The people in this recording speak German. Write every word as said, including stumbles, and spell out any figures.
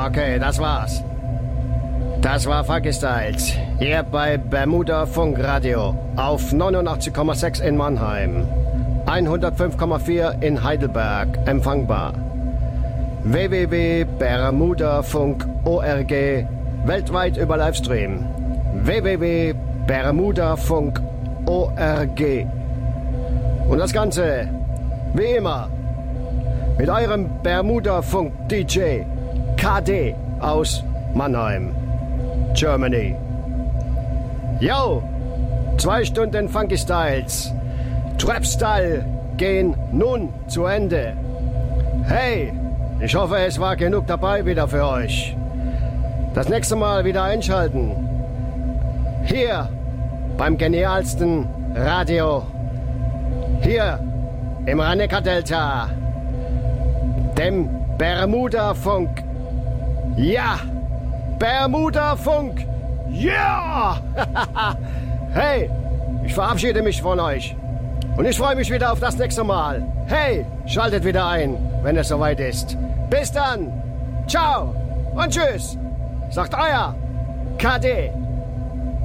Okay, das war's. Das war Funky Styles. Hier bei Bermuda Funkradio. Auf neunundachtzig Komma sechs in Mannheim. hundertfünf Komma vier in Heidelberg. Empfangbar. w w w punkt bermudafunk punkt org. Weltweit über Livestream. w w w punkt bermudafunk punkt org. Und das Ganze, wie immer, mit eurem Bermuda-Funk-D J K D aus Mannheim, Germany. Yo, zwei Stunden Funky Styles, Trap-Style gehen nun zu Ende. Hey, ich hoffe, es war genug dabei wieder für euch. Das nächste Mal wieder einschalten. Hier beim genialsten Radio. Hier im Rhein-Neckar-Delta. Dem Bermuda-Funk. Ja! Bermuda-Funk! Ja! Hey, ich verabschiede mich von euch. Und ich freue mich wieder auf das nächste Mal. Hey, schaltet wieder ein, wenn es soweit ist. Bis dann. Ciao und tschüss. Sagt euer K D.